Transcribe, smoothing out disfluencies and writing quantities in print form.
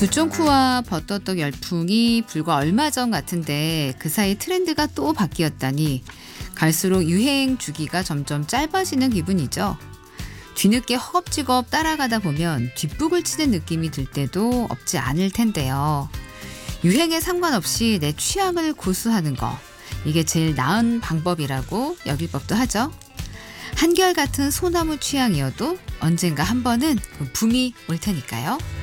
두쫑쿠와 버터떡 열풍이 불과 얼마 전 같은데 그 사이 트렌드가 또 바뀌었다니 갈수록 유행 주기가 점점 짧아지는 기분이죠. 뒤늦게 허겁지겁 따라가다 보면 뒷북을 치는 느낌이 들 때도 없지 않을 텐데요. 유행에 상관없이 내 취향을 고수하는 거, 이게 제일 나은 방법이라고 여길 법도 하죠. 한결같은 소나무 취향이어도 언젠가 한 번은 그 붐이 올 테니까요.